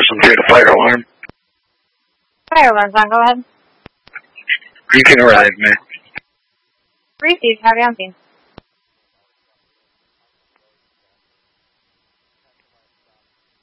Person 3 to fire alarm. Fire alarm's on, go ahead. You can arrive, man. Received, have you on scene.